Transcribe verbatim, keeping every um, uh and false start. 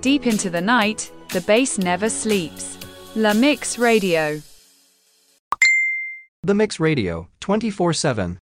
Deep into the night, the bass never sleeps. La Mix Radio. The Mix Radio, twenty-four seven.